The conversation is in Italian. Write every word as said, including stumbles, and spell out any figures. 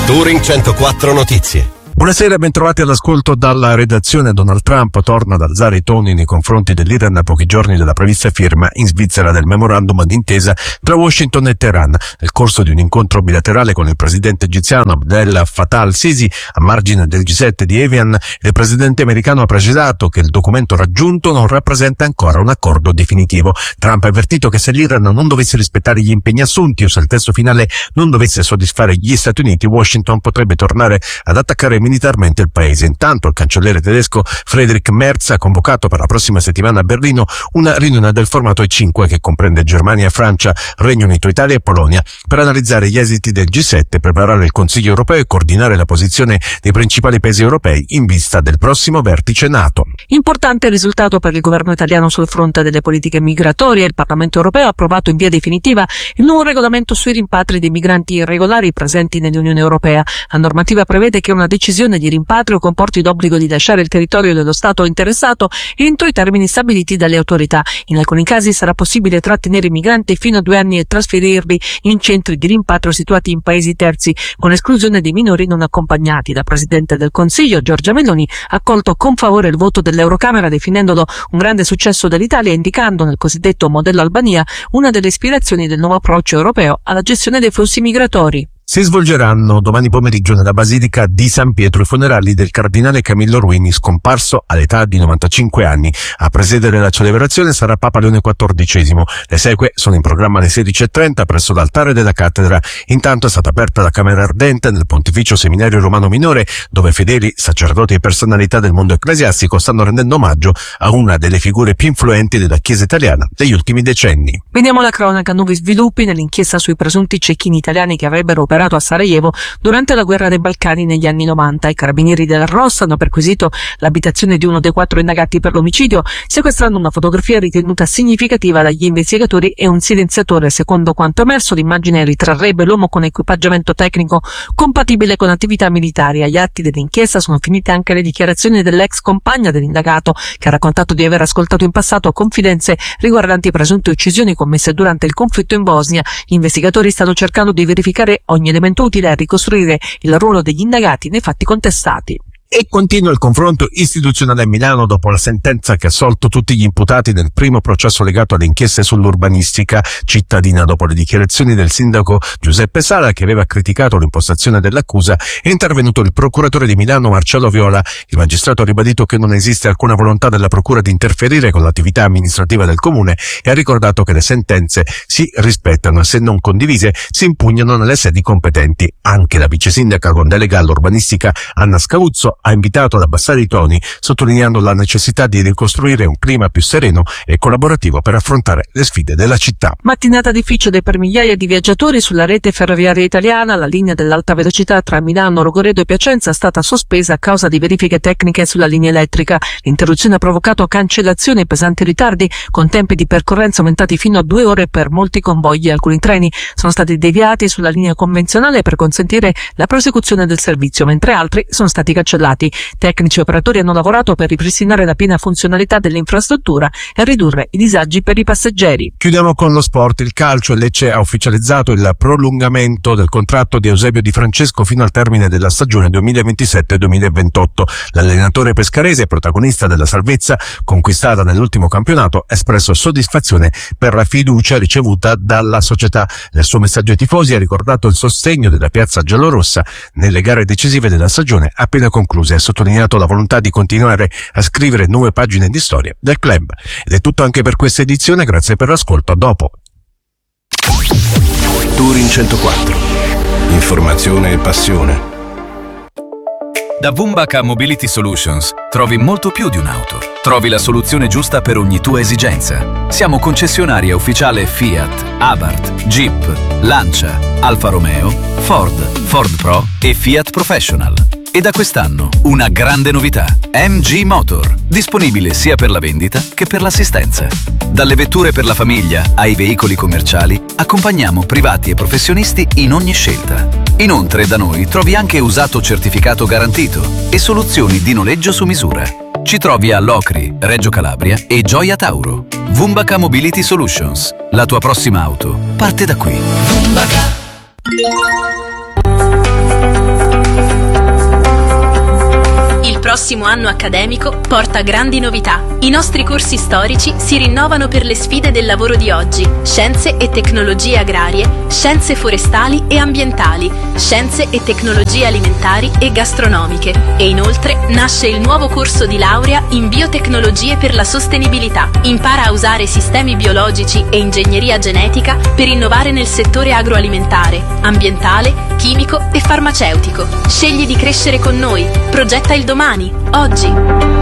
Touring centoquattro Notizie. Buonasera, bentrovati all'ascolto dalla redazione. Donald Trump torna ad alzare i toni nei confronti dell'Iran a pochi giorni dalla prevista firma in Svizzera del memorandum d'intesa tra Washington e Teheran. Nel corso di un incontro bilaterale con il presidente egiziano Abdel Fattah al-Sisi a margine del G sette di Evian, il presidente americano ha precisato che il documento raggiunto non rappresenta ancora un accordo definitivo. Trump ha avvertito che se l'Iran non dovesse rispettare gli impegni assunti o se il testo finale non dovesse soddisfare gli Stati Uniti, Washington potrebbe tornare ad attaccare militarmente il paese. Intanto il cancelliere tedesco Friedrich Merz ha convocato per la prossima settimana a Berlino una riunione del formato E cinque che comprende Germania, Francia, Regno Unito, Italia e Polonia per analizzare gli esiti del G sette, preparare il Consiglio europeo e coordinare la posizione dei principali paesi europei in vista del prossimo vertice NATO. Importante risultato per il governo italiano sul fronte delle politiche migratorie. Il Parlamento europeo ha approvato in via definitiva il nuovo regolamento sui rimpatri dei migranti irregolari presenti nell'Unione Europea. La normativa prevede che una decisione di rimpatrio comporti l'obbligo di lasciare il territorio dello Stato interessato entro i termini stabiliti dalle autorità. In alcuni casi sarà possibile trattenere i migranti fino a due anni e trasferirli in centri di rimpatrio situati in paesi terzi, con esclusione dei minori non accompagnati. La Presidente del Consiglio, Giorgia Meloni, ha accolto con favore il voto dell'Eurocamera, definendolo un grande successo dell'Italia e indicando nel cosiddetto modello Albania una delle ispirazioni del nuovo approccio europeo alla gestione dei flussi migratori. Si svolgeranno domani pomeriggio nella Basilica di San Pietro i funerali del cardinale Camillo Ruini, scomparso all'età di novantacinque anni. A presiedere la celebrazione sarà Papa Leone quattordicesimo. Le esequie sono in programma alle sedici e trenta presso l'altare della cattedra. Intanto è stata aperta la Camera Ardente nel Pontificio Seminario Romano Minore, dove fedeli, sacerdoti e personalità del mondo ecclesiastico stanno rendendo omaggio a una delle figure più influenti della Chiesa italiana degli ultimi decenni. Vediamo la cronaca. Nuovi sviluppi nell'inchiesta sui presunti cecchini italiani che avrebbero operato a Sarajevo durante la guerra dei Balcani negli anni novanta. I carabinieri della Rossa hanno perquisito l'abitazione di uno dei quattro indagati per l'omicidio, sequestrando una fotografia ritenuta significativa dagli investigatori e un silenziatore. Secondo quanto emerso, l'immagine ritrarrebbe l'uomo con equipaggiamento tecnico compatibile con attività militari. Agli atti dell'inchiesta sono finite anche le dichiarazioni dell'ex compagna dell'indagato, che ha raccontato di aver ascoltato in passato confidenze riguardanti presunte uccisioni commesse durante il conflitto in Bosnia. Gli investigatori stanno cercando di verificare ogni elemento utile a ricostruire il ruolo degli indagati nei fatti contestati. E continua il confronto istituzionale a Milano dopo la sentenza che ha assolto tutti gli imputati nel primo processo legato alle inchieste sull'urbanistica cittadina. Dopo le dichiarazioni del sindaco Giuseppe Sala, che aveva criticato l'impostazione dell'accusa, è intervenuto il procuratore di Milano Marcello Viola. Il magistrato ha ribadito che non esiste alcuna volontà della procura di interferire con l'attività amministrativa del comune e ha ricordato che le sentenze si rispettano e, se non condivise, si impugnano nelle sedi competenti. Anche la vice sindaca con delega all'urbanistica Anna Scavuzzo ha invitato ad abbassare i toni, sottolineando la necessità di ricostruire un clima più sereno e collaborativo per affrontare le sfide della città. Mattinata difficile per migliaia di viaggiatori sulla rete ferroviaria italiana. La linea dell'alta velocità tra Milano, Rogoredo e Piacenza è stata sospesa a causa di verifiche tecniche sulla linea elettrica. L'interruzione ha provocato cancellazioni e pesanti ritardi, con tempi di percorrenza aumentati fino a due ore per molti convogli. Alcuni treni sono stati deviati sulla linea convenzionale per consentire la prosecuzione del servizio, mentre altri sono stati cancellati. Tecnici e operatori hanno lavorato per ripristinare la piena funzionalità dell'infrastruttura e ridurre i disagi per i passeggeri. Chiudiamo con lo sport. Il calcio. Il Lecce ha ufficializzato il prolungamento del contratto di Eusebio Di Francesco fino al termine della stagione duemilaventisette duemilaventotto. L'allenatore pescarese, protagonista della salvezza conquistata nell'ultimo campionato, ha espresso soddisfazione per la fiducia ricevuta dalla società. Nel suo messaggio ai tifosi ha ricordato il sostegno della piazza giallorossa nelle gare decisive della stagione appena conclusa e ha sottolineato la volontà di continuare a scrivere nuove pagine di storia del club. Ed è tutto anche per questa edizione, grazie per l'ascolto, a dopo. Touring centoquattro. Informazione e passione. Da Vumbaka Mobility Solutions trovi molto più di un'auto. Trovi la soluzione giusta per ogni tua esigenza. Siamo concessionaria ufficiale Fiat, Abarth, Jeep, Lancia, Alfa Romeo, Ford, Ford Pro e Fiat Professional. E da quest'anno una grande novità: M G Motor, disponibile sia per la vendita che per l'assistenza. Dalle vetture per la famiglia ai veicoli commerciali, accompagniamo privati e professionisti in ogni scelta. Inoltre da noi trovi anche usato certificato garantito e soluzioni di noleggio su misura. Ci trovi a Locri, Reggio Calabria e Gioia Tauro. Vumbaka Mobility Solutions. La tua prossima auto parte da qui. Vumbaka. prossimo anno accademico porta grandi novità. I nostri corsi storici si rinnovano per le sfide del lavoro di oggi: scienze e tecnologie agrarie, scienze forestali e ambientali, scienze e tecnologie alimentari e gastronomiche. E inoltre nasce il nuovo corso di laurea in biotecnologie per la sostenibilità. Impara a usare sistemi biologici e ingegneria genetica per innovare nel settore agroalimentare, ambientale, chimico e farmaceutico. Scegli di crescere con noi. Progetta il domani, oggi.